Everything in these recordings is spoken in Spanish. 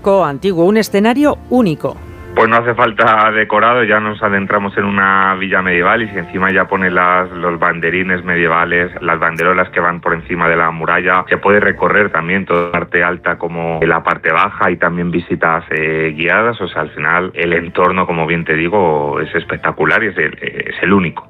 barroco antiguo, un escenario único. Pues no hace falta decorado, ya nos adentramos en una villa medieval y si encima ya pone los banderines medievales, las banderolas que van por encima de la muralla, se puede recorrer también toda la parte alta como la parte baja y también visitas guiadas, o sea, al final el entorno, como bien te digo, es espectacular y es el único.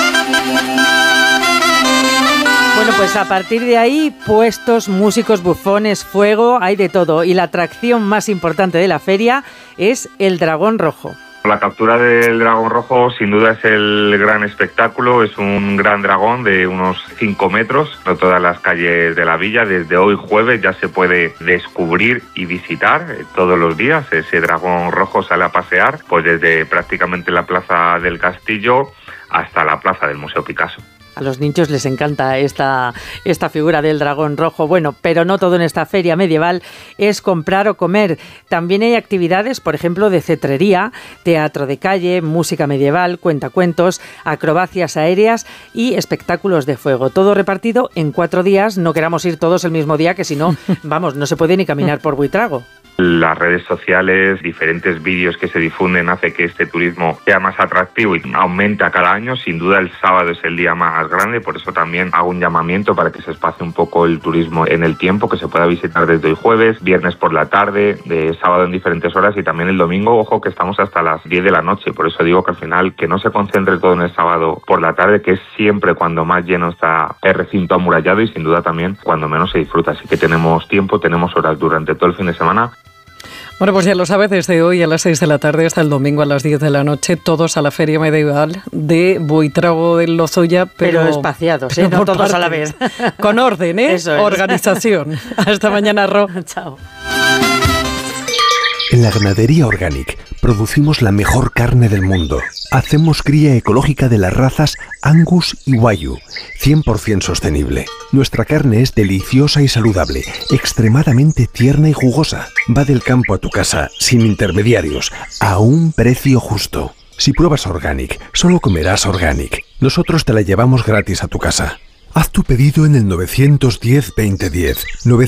Bueno, pues a partir de ahí, puestos, músicos, bufones, fuego, hay de todo. Y la atracción más importante de la feria es el dragón rojo. La captura del dragón rojo sin duda es el gran espectáculo, es un gran dragón de unos 5 metros por todas las calles de la villa. Desde hoy jueves ya se puede descubrir y visitar todos los días. Ese dragón rojo sale a pasear pues desde prácticamente la plaza del castillo hasta la plaza del Museo Picasso. A los niños les encanta esta figura del dragón rojo. Bueno, pero no todo en esta feria medieval es comprar o comer. También hay actividades, por ejemplo, de cetrería, teatro de calle, música medieval, cuentacuentos, acrobacias aéreas y espectáculos de fuego. Todo repartido en 4 días. No queramos ir todos el mismo día, que si no, vamos, no se puede ni caminar por Buitrago. Las redes sociales, diferentes vídeos que se difunden hace que este turismo sea más atractivo y aumenta cada año. Sin duda el sábado es el día más grande, por eso también hago un llamamiento para que se espacie un poco el turismo en el tiempo, que se pueda visitar desde hoy jueves, viernes por la tarde, de sábado en diferentes horas y también el domingo, ojo que estamos hasta las 10 de la noche, por eso digo que al final que no se concentre todo en el sábado por la tarde, que es siempre cuando más lleno está el recinto amurallado y sin duda también cuando menos se disfruta, así que tenemos tiempo, tenemos horas durante todo el fin de semana. Bueno, pues ya lo sabes, desde hoy a las 6 de la tarde hasta el domingo a las 10 de la noche, todos a la Feria Medieval de Buitrago del Lozoya. Pero espaciados, no todos partes, a la vez. Con orden, Eso es. Organización. Hasta mañana, Ro. Chao. En la ganadería Organic producimos la mejor carne del mundo. Hacemos cría ecológica de las razas Angus y Wagyu, 100% sostenible. Nuestra carne es deliciosa y saludable, extremadamente tierna y jugosa. Va del campo a tu casa, sin intermediarios, a un precio justo. Si pruebas Organic, solo comerás Organic. Nosotros te la llevamos gratis a tu casa. Haz tu pedido en el 910-2010,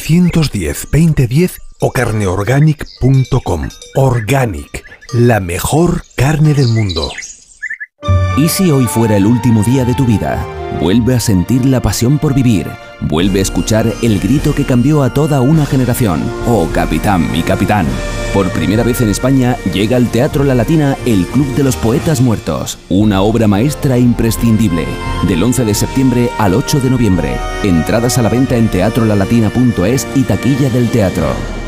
910-2010 o carneorganic.com. Organic, la mejor carne del mundo. ¿Y si hoy fuera el último día de tu vida? Vuelve a sentir la pasión por vivir. Vuelve a escuchar el grito que cambió a toda una generación. ¡Oh, capitán, mi capitán! Por primera vez en España llega al Teatro La Latina el Club de los Poetas Muertos. Una obra maestra imprescindible. Del 11 de septiembre al 8 de noviembre. Entradas a la venta en teatrolalatina.es y taquilla del teatro.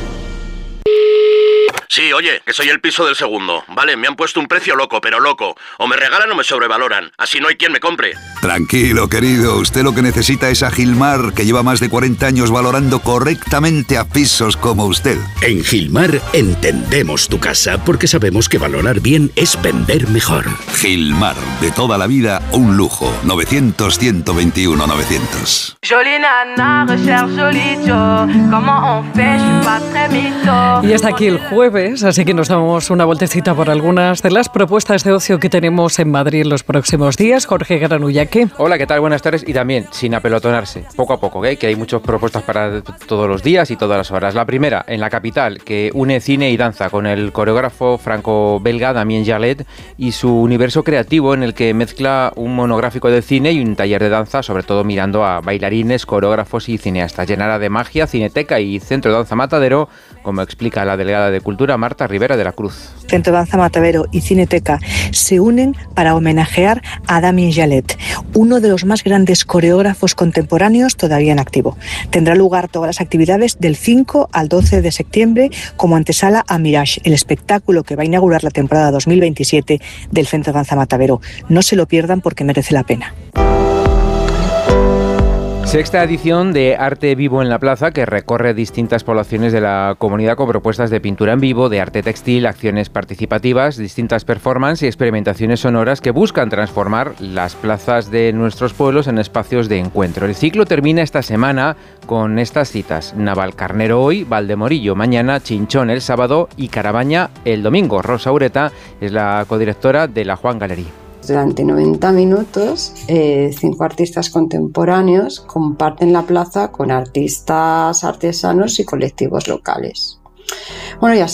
Sí, oye, que soy el piso del segundo. Vale, me han puesto un precio loco, pero loco. O me regalan o me sobrevaloran. Así no hay quien me compre. Tranquilo, querido. Usted lo que necesita es a Gilmar, que lleva más de 40 años valorando correctamente a pisos como usted. En Gilmar entendemos tu casa porque sabemos que valorar bien es vender mejor. Gilmar, de toda la vida, un lujo. 900-121-900. Jolie nana, recherche jolie Joe. Comment on fait, je suis pas très mytho. Y hasta aquí el jueves, así que nos damos una vueltecita por algunas de las propuestas de ocio que tenemos en Madrid en los próximos días. Jorge Granullaque. Hola, ¿qué tal? Buenas tardes. Y también, sin apelotonarse, poco a poco, que hay muchas propuestas para todos los días y todas las horas. La primera, en la capital, que une cine y danza con el coreógrafo franco-belga Damien Jallet y su universo creativo en el que mezcla un monográfico de cine y un taller de danza, sobre todo mirando a bailarines, coreógrafos y cineastas. Llenará de magia, cineteca y centro de danza Matadero, como explica la delegada de Cultura, Marta Rivera de la Cruz. Centro de Danza Matadero y Cineteca se unen para homenajear a Damien Jallet, uno de los más grandes coreógrafos contemporáneos todavía en activo. Tendrá lugar todas las actividades del 5 al 12 de septiembre como antesala a Mirage, el espectáculo que va a inaugurar la temporada 2027 del Centro de Danza Matadero. No se lo pierdan porque merece la pena. Sexta edición de Arte Vivo en la Plaza, que recorre distintas poblaciones de la comunidad con propuestas de pintura en vivo, de arte textil, acciones participativas, distintas performances y experimentaciones sonoras que buscan transformar las plazas de nuestros pueblos en espacios de encuentro. El ciclo termina esta semana con estas citas: Navalcarnero hoy, Valdemorillo mañana, Chinchón el sábado y Carabaña el domingo. Rosa Ureta es la codirectora de la Juan Galería. Durante 90 minutos, 5 artistas contemporáneos comparten la plaza con artistas artesanos y colectivos locales. Bueno, ya